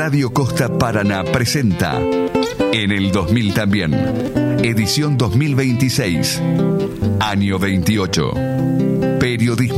Radio Costa Paraná presenta En el 2000 también, edición 2026, año 28, periodismo.